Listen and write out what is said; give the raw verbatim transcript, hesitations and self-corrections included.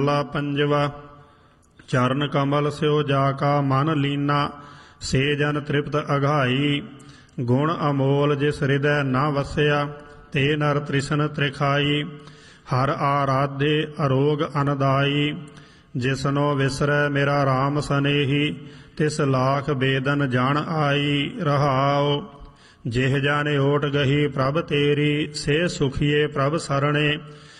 ਲਾ ਪੰਜਵਾ। ਚਰਨ ਕਮਲ ਸਿਓ ਜਾ ਕਾ ਮਨ ਲੀਨਾ, ਸੇ ਜਨ ਤ੍ਰਿਪਤ ਅਘਾਈ। ਗੁਣ ਅਮੋਲ ਜਿਸ ਹਿਰਦੈ ਨਾ ਵਸਿਆ, ਤੇ ਨਰ ਤ੍ਰਿਸ਼ਨ ਤ੍ਰਿਖਾਈ। ਹਰ ਆਰਾਧੇ ਅਰੋਗ ਅਨਦਾਈ, ਜਿਸਨੋ ਵਿਸਰੈ ਮੇਰਾ ਰਾਮ ਸਨੇਹੀ। ਤਿਸ ਲਾਖ ਬੇਦਨ ਜਾਣ ਆਈ। ਰਹਾਉ ਜਿਹ ਜਾਣੇ ਓਟ ਗਹੀ ਪ੍ਰਭ ਤੇਰੀ, ਸੇ ਸੁਖੀਏ ਪ੍ਰਭ ਸਰਣੇ।